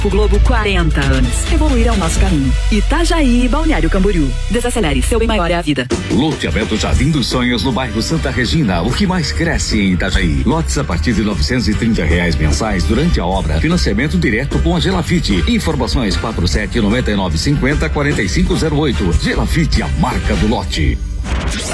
O Globo 40 anos. Evoluir é o nosso caminho. Itajaí e Balneário Camboriú. Desacelere, seu bem maior é a vida. Loteamento Jardim dos Sonhos no bairro Santa Regina, o que mais cresce em Itajaí. Lotes a partir de R$930 mensais durante a obra. Financiamento direto com a Gelafite. Informações 479950-4508. Gelafite, a marca do lote.